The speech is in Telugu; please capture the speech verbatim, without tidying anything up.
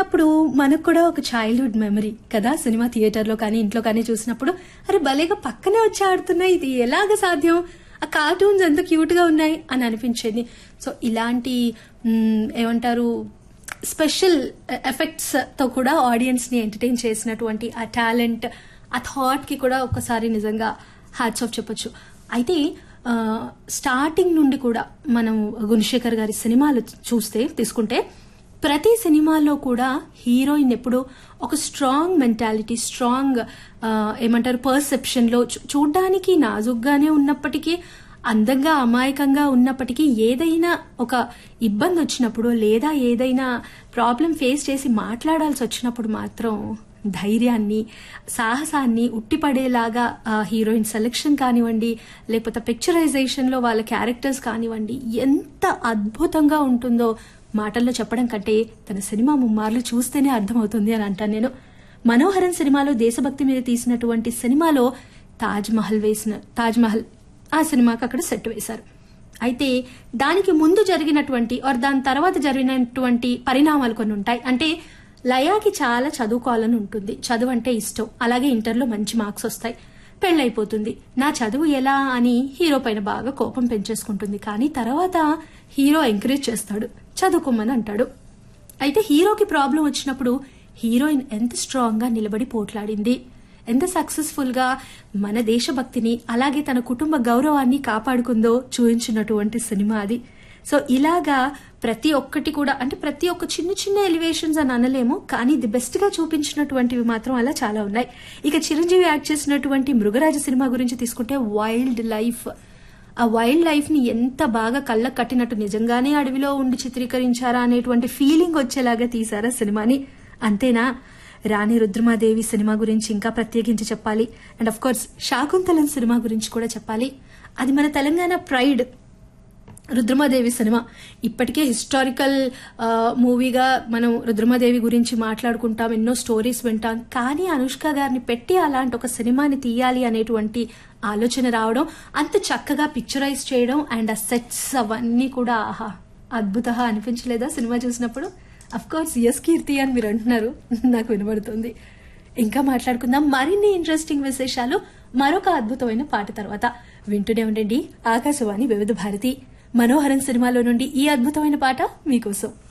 చిన్నప్పుడు మనకు కూడా ఒక చైల్డ్హుడ్ మెమరీ కదా, సినిమా థియేటర్ లో కానీ ఇంట్లో కానీ చూసినప్పుడు అరే భలేగా పక్కనే వచ్చి ఆడుతున్నాయి, ఇది ఎలాగ సాధ్యం, ఆ కార్టూన్స్ ఎంత క్యూట్ గా ఉన్నాయి అని అనిపించేది. సో ఇలాంటి ఏమంటారు స్పెషల్ ఎఫెక్ట్స్ తో కూడా ఆడియన్స్ ని ఎంటర్టైన్ చేసినటువంటి ఆ టాలెంట్, ఆ థాట్ కి కూడా ఒకసారి నిజంగా హ్యాట్స్ ఆఫ్ చెప్పొచ్చు. అయితే స్టార్టింగ్ నుండి కూడా మనం గుణశేఖర్ గారి సినిమాలు చూస్తే తీసుకుంటే ప్రతి సినిమాలో కూడా హీరోయిన్ ఎప్పుడు ఒక స్ట్రాంగ్ మెంటాలిటీ, స్ట్రాంగ్ ఏమంటారు పర్సెప్షన్ లో చూడ్డానికి నాజుగ్గానే ఉన్నప్పటికీ, అందంగా అమాయకంగా ఉన్నప్పటికీ ఏదైనా ఒక ఇబ్బంది వచ్చినప్పుడు లేదా ఏదైనా ప్రాబ్లం ఫేస్ చేసి మాట్లాడాల్సి వచ్చినప్పుడు మాత్రం ధైర్యాన్ని, సాహసాన్ని ఉట్టిపడేలాగా హీరోయిన్ సెలెక్షన్ కానివ్వండి, లేకపోతే పిక్చరైజేషన్ లో వాళ్ళ క్యారెక్టర్స్ కానివ్వండి, ఎంత అద్భుతంగా ఉంటుందో మాటల్లో చెప్పడం కంటే తన సినిమా ముమ్మార్లు చూస్తేనే అర్థమవుతుంది అని అంటాను నేను. మనోహరన్ సినిమాలో దేశభక్తి మీద తీసినటువంటి సినిమాలో తాజ్ మహల్ వేసిన తాజ్ మహల్ ఆ సినిమాకి అక్కడ సెట్ వేశారు. అయితే దానికి ముందు జరిగినటువంటి ఆర్ దాని తర్వాత జరిగినటువంటి పరిణామాలు కొన్ని ఉంటాయి. అంటే లయాకి చాలా చదువుకోవాలని ఉంటుంది, చదువు అంటే ఇష్టం, అలాగే ఇంటర్లో మంచి మార్క్స్ వస్తాయి, పెళ్ళైపోతుంది. నా చదువు ఎలా అని హీరో పైన బాగా కోపం పెంచేసుకుంటుంది. కానీ తర్వాత హీరో ఎంకరేజ్ చేస్తాడు, చదువుకోమని అంటాడు. అయితే హీరోకి ప్రాబ్లం వచ్చినప్పుడు హీరోయిన్ ఎంత స్ట్రాంగ్ గా నిలబడి పోట్లాడింది, ఎంత సక్సెస్ఫుల్ గా మన దేశభక్తిని అలాగే తన కుటుంబ గౌరవాన్ని కాపాడుకుందో చూపించినటువంటి సినిమా అది. సో ఇలాగా ప్రతి ఒక్కటి కూడా, అంటే ప్రతి ఒక్క చిన్న చిన్న ఎలివేషన్స్ అని అనలేము, కానీ ది బెస్ట్ గా చూపించినటువంటివి మాత్రం అలా చాలా ఉన్నాయి. ఇక చిరంజీవి యాక్ట్ చేసినటువంటి మృగరాజ సినిమా గురించి తీసుకుంటే వైల్డ్ లైఫ్, ఆ వైల్డ్ లైఫ్ ని ఎంత బాగా కళ్ళకు కట్టినట్టు, నిజంగానే అడవిలో ఉండి చిత్రీకరించారా అనేటువంటి ఫీలింగ్ వచ్చేలాగా తీశారా సినిమాని. అంతేనా, రాణి రుద్రమాదేవి సినిమా గురించి ఇంకా ప్రత్యేకించి చెప్పాలి. And of course Shaakuntalam cinema గురించి కూడా చెప్పాలి. అది మన తెలంగాణ ప్రైడ్. రుద్రమాదేవి సినిమా ఇప్పటికే హిస్టారికల్ మూవీగా మనం రుద్రమాదేవి గురించి మాట్లాడుకుంటాం, ఎన్నో స్టోరీస్ వింటాం. కానీ అనుష్క గారిని పెట్టి అలాంటి ఒక సినిమాని తీయాలి అనేటువంటి ఆలోచన రావడం, అంత చక్కగా పిక్చరైజ్ చేయడం, అండ్ ఆ సెట్స్ అవన్నీ కూడా ఆహా అద్భుత అనిపించలేదా సినిమా చూసినప్పుడు? అఫ్ కోర్స్ ఎస్ కీర్తి అని మీరు అంటున్నారు, నాకు వినబడుతుంది. ఇంకా మాట్లాడుకుందాం మరిన్ని ఇంట్రెస్టింగ్ విశేషాలు మరొక అద్భుతమైన పాట తర్వాత. వింటూనే ఉండండి ఆకాశవాణి వివిధ భారతి. మనోహరన్ సినిమాలో నుండి ఈ అద్భుతమైన పాట మీకోసం.